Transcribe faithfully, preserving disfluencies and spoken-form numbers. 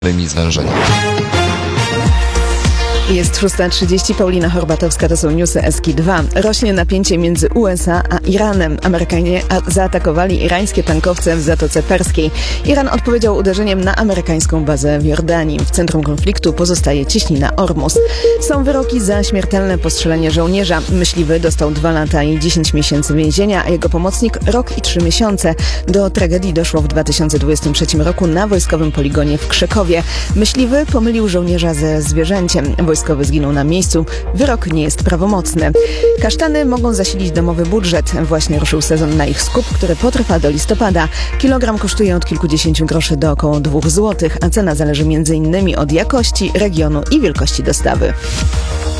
zwężeniami. Jest szósta trzydzieści, Paulina Horbatowska, to są newsy Eski dwa. Rośnie napięcie między U S A a Iranem. Amerykanie zaatakowali irańskie tankowce w Zatoce Perskiej. Iran odpowiedział uderzeniem na amerykańską bazę w Jordanii. W centrum konfliktu pozostaje cieśnina Ormus. Są wyroki za śmiertelne postrzelenie żołnierza. Myśliwy dostał dwa lata i dziesięć miesięcy więzienia, a jego pomocnik rok i trzy miesiące. Do tragedii doszło w dwa tysiące dwudziestym trzecim roku na wojskowym poligonie w Krzekowie. Myśliwy pomylił żołnierza ze zwierzęciem. Wojskowy zginął na miejscu. Wyrok nie jest prawomocny. Kasztany mogą zasilić domowy budżet. Właśnie ruszył sezon na ich skup, który potrwa do listopada. Kilogram kosztuje od kilkudziesięciu groszy do około dwóch złotych, a cena zależy między innymi od jakości, regionu i wielkości dostawy.